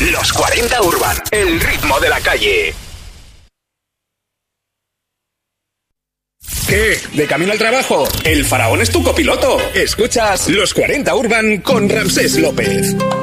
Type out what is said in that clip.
Los 40 Urban, el ritmo de la calle. ¿Qué? ¿De camino al trabajo? El faraón es tu copiloto. Escuchas Los 40 Urban con Ramsés López.